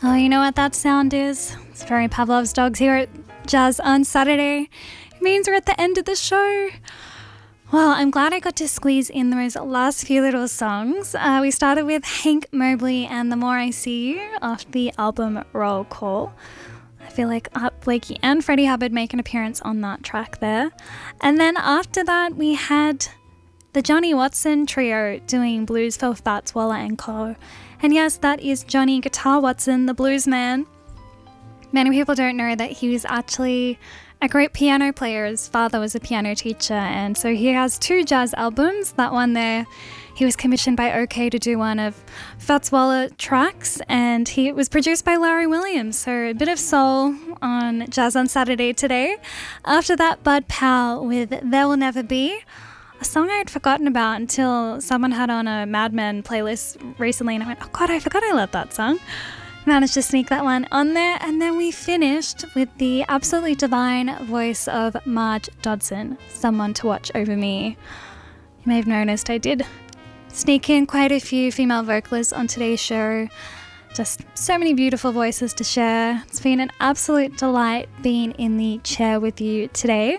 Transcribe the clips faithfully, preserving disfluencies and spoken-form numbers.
Oh, you know what that sound is? It's very Pavlov's dogs here at Jazz on Saturday. It means we're at the end of the show. Well, I'm glad I got to squeeze in those last few little songs. Uh, we started with Hank Mobley and The More I See You off the album Roll Call. I feel like Art Blakey and Freddie Hubbard make an appearance on that track there. And then after that, we had the Johnny Watson Trio doing Blues for Fats Waller and Co. And yes, that is Johnny Guitar Watson, the blues man. Many people don't know that he was actually a great piano player. His father was a piano teacher, and so he has two jazz albums. That one there, he was commissioned by OK to do one of Fats Waller tracks, and he it was produced by Larry Williams, so a bit of soul on Jazz on Saturday today. After that, Bud Powell with There Will Never Be, a song I had forgotten about until someone had on a Mad Men playlist recently, and I went, oh God, I forgot I loved that song. Managed to sneak that one on there, and then we finished with the absolutely divine voice of Marge Dodson, Someone to Watch Over Me. You may have noticed I did sneak in quite a few female vocalists on today's show. Just so many beautiful voices to share. It's been an absolute delight being in the chair with you today.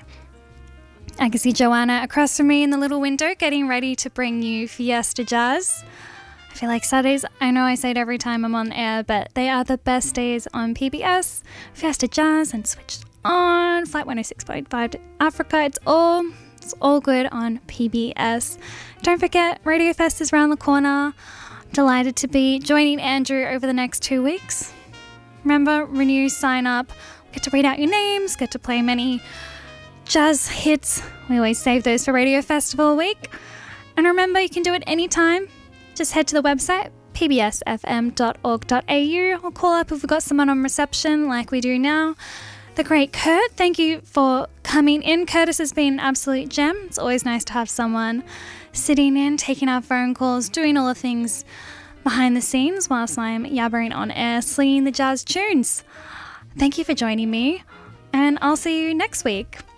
I can see Joanna across from me in the little window getting ready to bring you Fiesta Jazz. I feel like Saturdays, I know I say it every time I'm on air, but they are the best days on P B S. Fiesta Jazz and Switched On, Flight one oh six point five to Africa. It's all, it's all good on P B S. Don't forget, Radio Fest is around the corner. I'm delighted to be joining Andrew over the next two weeks. Remember, renew, sign up, get to read out your names, get to play many jazz hits. We always save those for Radio Festival Week. And remember, you can do it anytime. Just head to the website, p b s f m dot org dot a u, or call up if we've got someone on reception like we do now. The great Kurt, thank you for coming in. Curtis has been an absolute gem. It's always nice to have someone sitting in, taking our phone calls, doing all the things behind the scenes whilst I'm yabbering on air, slinging the jazz tunes. Thank you for joining me, and I'll see you next week.